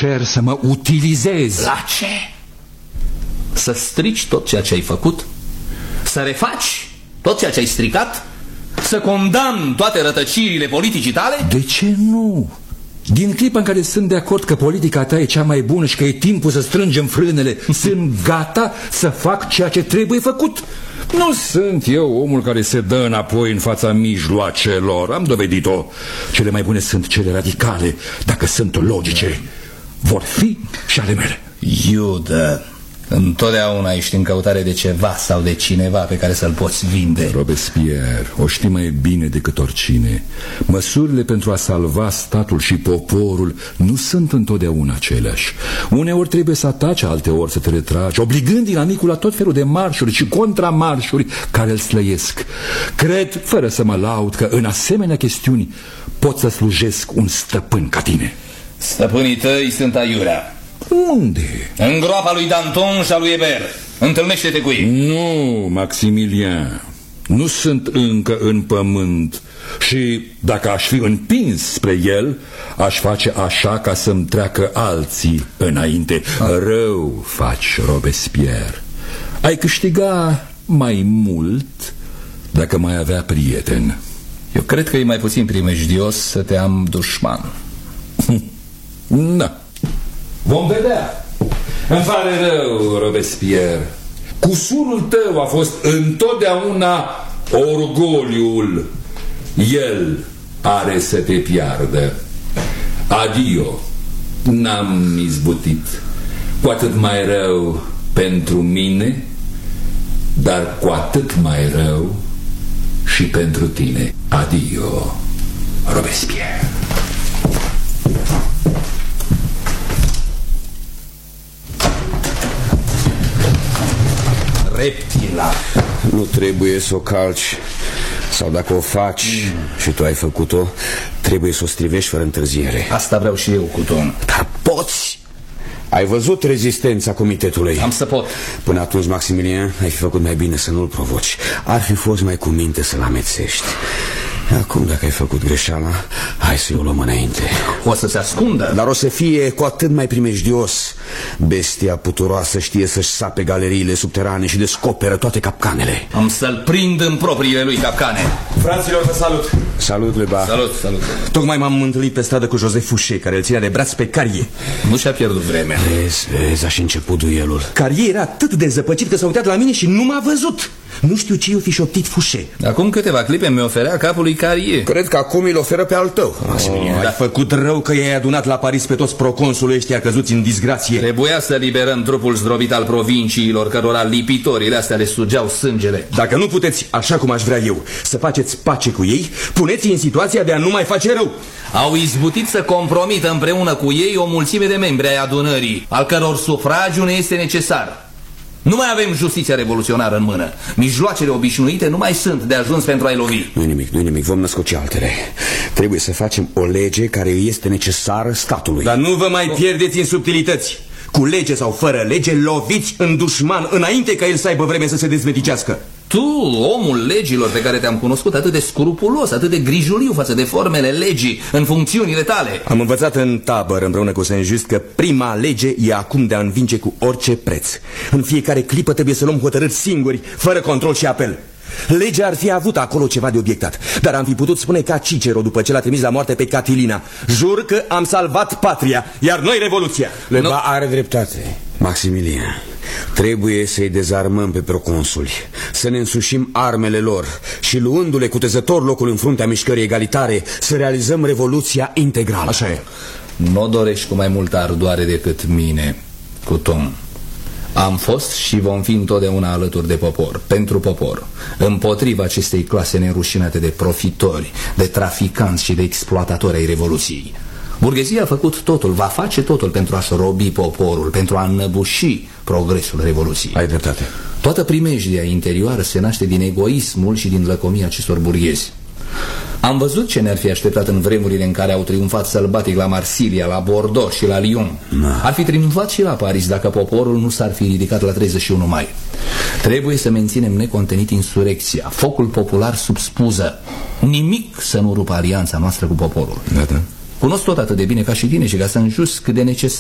cer să mă utilizezi. La ce? Să strici tot ceea ce ai făcut? Să refaci tot ceea ce ai stricat? Să condamn toate rătăcirile politicii tale? De ce nu? Din clipa în care sunt de acord că politica ta e cea mai bună și că e timpul să strângem frânele, sunt gata să fac ceea ce trebuie făcut. Nu sunt eu omul care se dă înapoi în fața mijloacelor. Am dovedit-o. Cele mai bune sunt cele radicale. Dacă sunt logice, vor fi și ale mele. Iudă, întotdeauna ești în căutare de ceva sau de cineva pe care să-l poți vinde. Robespierre, o știi mai bine decât oricine. Măsurile pentru a salva statul și poporul nu sunt întotdeauna aceleași. Uneori trebuie să ataci, alteori să te retragi, obligând inamicul la tot felul de marșuri și contramarșuri care îl slăiesc. Cred, fără să mă laud, că în asemenea chestiuni pot să slujesc un stăpân ca tine. Stăpânii tăi sunt aiurea. Unde? În groapa lui Danton și a lui Hébert. Întâlnește-te cu ei. Nu, Maximilien, nu sunt încă în pământ. Și dacă aș fi împins spre el, aș face așa ca să-mi treacă alții înainte. Rău faci, Robespierre. Ai câștiga mai mult dacă mai avea prieten. Eu cred că e mai puțin primejdios să te am dușman. Da. Vom vedea. Îmi pare rău, Robespierre. Cusurul tău a fost întotdeauna orgoliul. El are să te piardă. Adio. N-am izbutit. Cu atât mai rău pentru mine, dar cu atât mai rău și pentru tine. Adio, Robespierre. Reptila. Nu trebuie să o calci. Sau dacă o faci și tu ai făcut-o, trebuie să o strivești fără întârziere. Asta vreau și eu, Couthon. Dar poți? Ai văzut rezistența comitetului. Am să pot. Până atunci, Maximilien, ai fi făcut mai bine să nu-l provoci. Ar fi fost mai cu minte să-l amețești. Acum, dacă ai făcut greșeala, hai să-i o luăm înainte. O să se ascundă. Dar o să fie cu atât mai primejdios. Bestia puturoasă știe să-și sape galeriile subterane și descoperă toate capcanele. Am să-l prind în propriile lui capcane. Fraților, vă salut. Salut, Leba. Salut, salut. Tocmai m-am întâlnit pe stradă cu Joseph Fouché, care îl ținea de braț pe Carrier. Nu și-a pierdut vremea. Vezi, a și început duelul. Carrier era atât de zăpăcit că s-a uitat la mine și nu m-a văzut. Nu știu ce i-o fi șoptit Fouché. Acum câteva clipe mi oferea capul lui Carrier. Cred că acum îl oferă pe al tău, Maximilien. Ai făcut rău că i-ai adunat la Paris pe toți proconsulii ăștia căzuți în disgrație. Trebuia să liberăm trupul zdrobit al provinciilor, cărora lipitorile astea le sugeau sângele. Dacă nu puteți, așa cum aș vrea eu, să faceți pace cu ei, puneți în situația de a nu mai face rău. Au izbutit să compromită împreună cu ei o mulțime de membri ai adunării, al căror sufragiu ne este necesar. Nu mai avem justiția revoluționară în mână. Mijloacele obișnuite nu mai sunt de ajuns pentru a-i lovi. Nu-i nimic, vom născoci altele. Trebuie să facem o lege care este necesară statului. Dar nu vă mai pierdeți în subtilități. Cu lege sau fără lege, loviți în dușman înainte ca el să aibă vreme să se dezveticească. Tu, omul legilor pe care te-am cunoscut, atât de scrupulos, atât de grijuliu față de formele legii în funcțiunile tale. Am învățat în tabără împreună cu Saint-Just că prima lege e acum de a învinge cu orice preț. În fiecare clipă trebuie să luăm hotărâri singuri, fără control și apel. Legea ar fi avut acolo ceva de obiectat, dar am fi putut spune ca Cicero după ce l-a trimis la moarte pe Catilina: jur că am salvat patria, iar noi revoluția. Leba are dreptate, Maximilien. Trebuie să-i dezarmăm pe proconsuli, să ne însușim armele lor și, luându-le cutezător locul în fruntea mișcării egalitare, să realizăm revoluția integrală. Așa e. Nu dorești cu mai multă ardoare decât mine, Couthon. Am fost și vom fi întotdeauna alături de popor, pentru popor, împotriva acestei clase nerușinate de profitori, de traficanți și de exploatatori ai revoluției. Burghezia a făcut totul, va face totul pentru a-și robi poporul, pentru a înnăbuși progresul revoluției. Ai dreptate. Toată primejdia interioară se naște din egoismul și din lăcomia acestor burghezi. Am văzut ce ne-ar fi așteptat în vremurile în care au triumfat sălbatic la Marsilia, la Bordeaux și la Lyon. Ar fi triumfat și la Paris dacă poporul nu s-ar fi ridicat la 31 mai. Trebuie să menținem necontenit insurecția, focul popular sub spuză. Nimic să nu rupă alianța noastră cu poporul. Da. Cunosc tot atât de bine ca și tine și ca Saint-Just cât de necesar